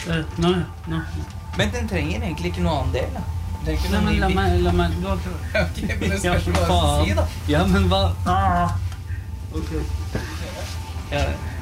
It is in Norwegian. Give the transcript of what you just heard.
Nå. Men den trenger egentlig ikke noe annen del, da. Den trenger ikke noe ny bil. La meg, du har klart. Ok, men det spørs hva du si, da. Ja, men hva? Ok. Ja,